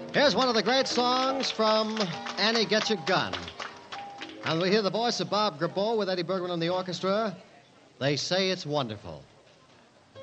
Here's one of the great songs from Annie Get Your Gun. And we hear the voice of Bob Grabot with Eddie Bergman on the orchestra. They say it's wonderful.